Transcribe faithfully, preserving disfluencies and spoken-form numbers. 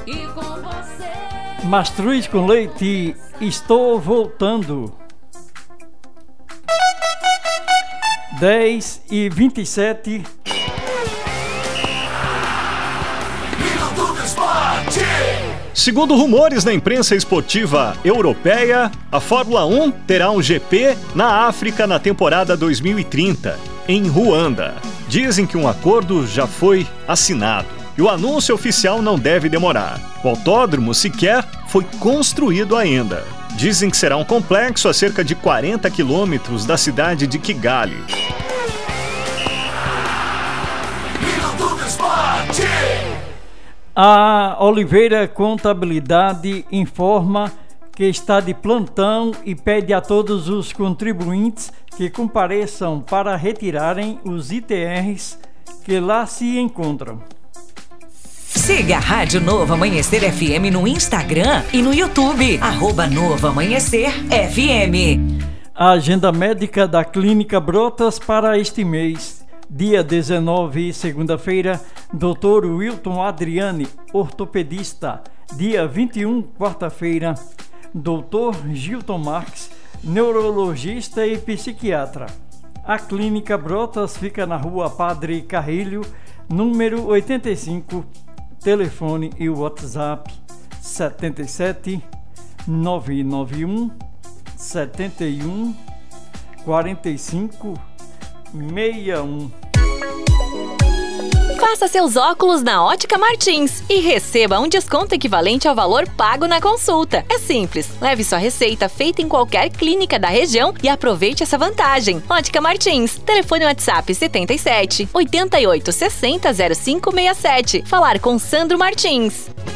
E com você. Mastruz com leite, estou voltando. dez e vinte e sete. Segundo rumores na imprensa esportiva europeia, a Fórmula um terá um G P na África na temporada dois mil e trinta, em Ruanda. Dizem que um acordo já foi assinado e o anúncio oficial não deve demorar. O autódromo sequer foi construído ainda. Dizem que será um complexo a cerca de quarenta quilômetros da cidade de Kigali. A Oliveira Contabilidade informa que está de plantão e pede a todos os contribuintes que compareçam para retirarem os I T Rs que lá se encontram. Siga a Rádio Novo Amanhecer F M no Instagram e no YouTube, arroba Novo Amanhecer F M. A agenda médica da Clínica Brotas para este mês. Dia dezenove, segunda-feira, doutor Wilton Adriane, ortopedista. Dia vinte e um, quarta-feira, doutor Gilton Marques, neurologista e psiquiatra. A Clínica Brotas fica na rua Padre Carrilho, número oitenta e cinco. Telefone e WhatsApp sete sete, nove nove um, sete um, quatro cinco seis um. Faça seus óculos na Ótica Martins e receba um desconto equivalente ao valor pago na consulta. É simples, leve sua receita feita em qualquer clínica da região e aproveite essa vantagem. Ótica Martins, telefone WhatsApp sete sete, oito oito, seis zero, zero cinco seis sete. Falar com Sandro Martins.